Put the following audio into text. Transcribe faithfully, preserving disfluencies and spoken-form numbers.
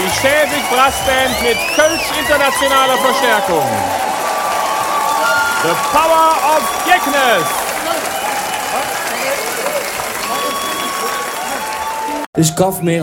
Schäbig Brassband mit Kölsch internationaler Verstärkung. The Power of Geknes. Ich kauf mir